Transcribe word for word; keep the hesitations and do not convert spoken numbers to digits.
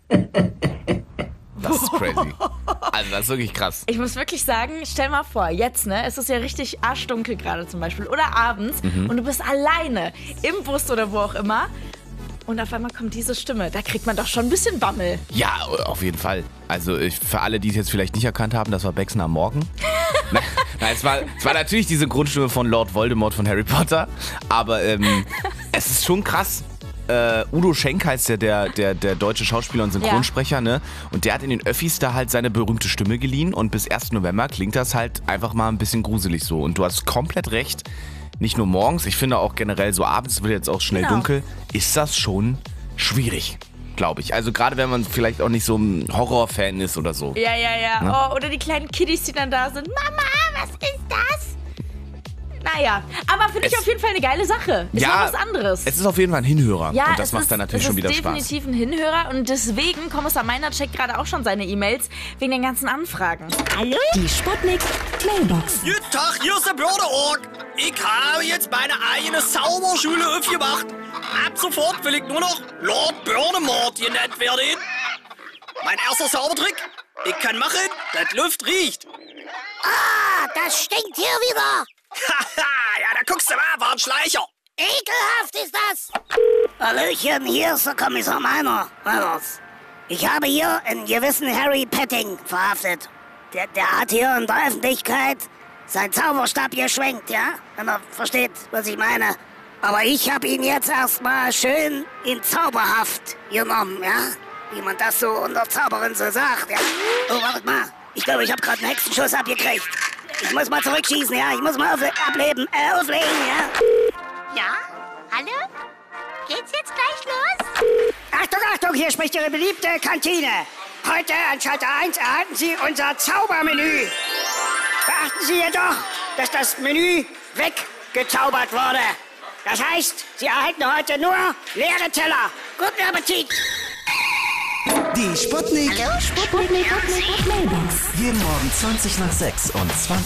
Das ist crazy. Also das ist wirklich krass. Ich muss wirklich sagen, stell mal vor, jetzt, ne, es ist ja richtig arschdunkel gerade zum Beispiel oder abends mhm. und du bist alleine im Bus oder wo auch immer und auf einmal kommt diese Stimme. Da kriegt man doch schon ein bisschen Bammel. Ja, auf jeden Fall. Also ich, für alle, die es jetzt vielleicht nicht erkannt haben, das war Bexen am Morgen. Nein, nein, es war, es war natürlich diese Grundstimme von Lord Voldemort von Harry Potter, aber ähm, es ist schon krass. Uh, Udo Schenk heißt ja der, der, der deutsche Schauspieler und Synchronsprecher, ja. ne? Und der hat in den Öffis da halt seine berühmte Stimme geliehen und bis ersten November klingt das halt einfach mal ein bisschen gruselig so. Und du hast komplett recht, nicht nur morgens, ich finde auch generell so abends, wird jetzt auch schnell genau. dunkel, ist das schon schwierig, glaube ich. Also gerade wenn man vielleicht auch nicht so ein Horrorfan ist oder so. Ja, ja, ja. Ne? Oh, oder die kleinen Kiddies, die dann da sind. Mama, was ist das? Naja, aber finde ich auf jeden Fall eine geile Sache. Ist ja mal was anderes. Es ist auf jeden Fall ein Hinhörer. Ja, und das macht ist, dann natürlich schon wieder Spaß. Es ist definitiv ein Hinhörer und deswegen, Kommissar Meiner checkt gerade auch schon seine E-Mails wegen den ganzen Anfragen. Hallo? Die Sputnik Mailbox. Guten Tag, hier ist der Börderorg. Ich habe jetzt meine eigene Zauberschule aufgemacht. Ab sofort will ich nur noch Lord Börnemort genannt werden. Mein erster Zaubertrick, ich kann machen, dass Luft riecht. Ah, das stinkt hier wieder. Haha, ja, da guckst du mal, war ein Schleicher. Ekelhaft ist das. Hallöchen, hier ist der Kommissar Meiner. Ich habe hier einen gewissen Harry Petting verhaftet. Der, der hat hier in der Öffentlichkeit seinen Zauberstab geschwenkt, ja? Wenn er versteht, was ich meine. Aber ich habe ihn jetzt erstmal schön in Zauberhaft genommen, ja? Wie man das so unter Zauberin so sagt, ja? Oh, warte mal. Ich glaube, ich habe gerade einen Hexenschuss abgekriegt. Ich muss mal zurückschießen, ja? Ich muss mal aufle- ableben, äh, auflegen, ja? Ja? Hallo? Geht's jetzt gleich los? Achtung, Achtung, hier spricht Ihre beliebte Kantine. Heute an Schalter eins erhalten Sie unser Zaubermenü. Beachten Sie jedoch, dass das Menü weggezaubert wurde. Das heißt, Sie erhalten heute nur leere Teller. Guten Appetit! Die Sputnik. Hallo? Sputnik. Sputnik. Mailbox. Jeden Morgen zwanzig nach sechs und zwanzig